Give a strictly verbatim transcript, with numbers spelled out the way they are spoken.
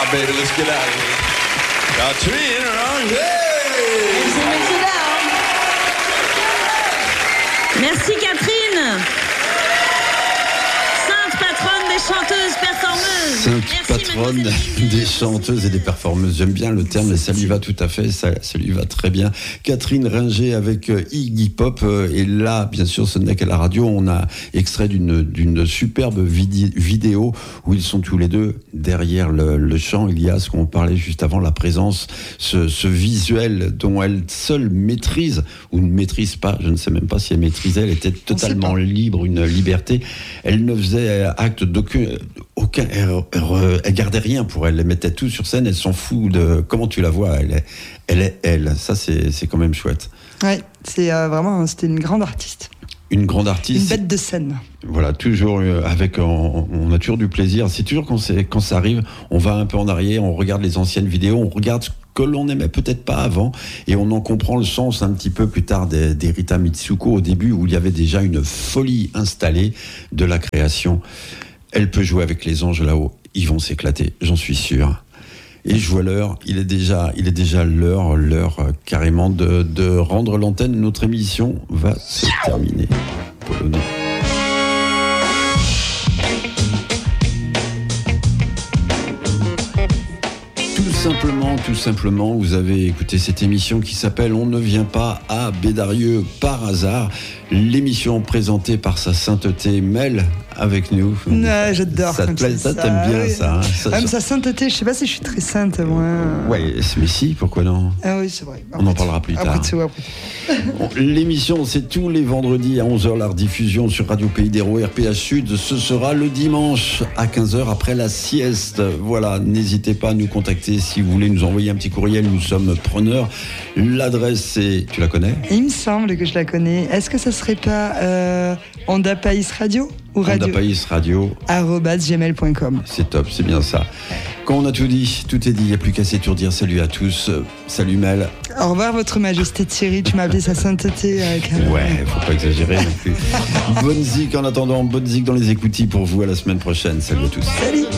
Ah, baby, let's get out of here. Catherine Ranger. Merci Catherine, sainte patronne des chanteuses performeuses. Sainte Merci, patronne des chanteuses et des performeuses. J'aime bien le terme, mais ça lui va tout à fait, ça, ça lui va très bien. Catherine Ringer avec euh, Iggy Pop. Euh, et là, bien sûr, ce n'est qu'à la radio. On a extrait d'une, d'une superbe vidi- vidéo où ils sont tous les deux derrière le, le chant. Il y a ce qu'on parlait juste avant, la présence, ce, ce visuel dont elle seule maîtrise ou ne maîtrise pas. Je ne sais même pas si elle maîtrisait. Elle était totalement libre, une liberté. Elle ne faisait acte d'aucun... Aucun, elle, elle, elle gardait rien pour elle, elle mettait tout sur scène, elle s'en fout de comment tu la vois, elle est elle, est elle. Ça c'est, c'est quand même chouette. Ouais, c'est euh, vraiment, c'était une grande artiste. Une grande artiste. Une bête de scène. Voilà, toujours avec, on, on a toujours du plaisir. C'est toujours quand, c'est, quand ça arrive, on va un peu en arrière, on regarde les anciennes vidéos, on regarde ce que l'on n'aimait peut-être pas avant, et on en comprend le sens un petit peu plus tard des, des Rita Mitsuko au début, où il y avait déjà une folie installée de la création. Elle peut jouer avec les anges là-haut, ils vont s'éclater, j'en suis sûr. Et je vois l'heure, il est déjà, il est déjà l'heure, l'heure euh, carrément de, de rendre l'antenne. Notre émission va se terminer. Polonais. Tout simplement, tout simplement, vous avez écouté cette émission qui s'appelle On ne vient pas à Bédarieux par hasard. L'émission présentée par sa sainteté Mel avec nous. Ouais, j'adore. Ça te plaît, ça, ça, t'aimes bien oui. ça, hein, ça Même sa sainteté, je sais pas si je suis très sainte, moi. Ouais, mais si, pourquoi non? Ah oui, c'est vrai. Après, On en parlera plus après, tard. Après, après. Bon, l'émission, c'est tous les vendredis à onze heures, la rediffusion sur Radio Pays d'Hérault, R P H Sud. Ce sera le dimanche à quinze heures après la sieste. Voilà, n'hésitez pas à nous contacter si vous voulez nous envoyer un petit courriel. Nous sommes preneurs. L'adresse, c'est... Tu la connais? Il me semble que je la connais. Est-ce que ça serait pas euh, Onda Païs Radio ou Radio Onda Païs Radio. arobase gmail point com. C'est top, c'est bien ça. Quand on a tout dit, tout est dit. Il n'y a plus qu'à s'étourdir. Salut à tous. Euh, salut Mel. Au revoir, votre majesté Thierry. Tu m'as appelé sa sainteté. Euh, ouais, faut pas exagérer non plus. Bonne zik en attendant. Bonne zik dans les écoutilles pour vous. À la semaine prochaine. Salut à tous. Salut.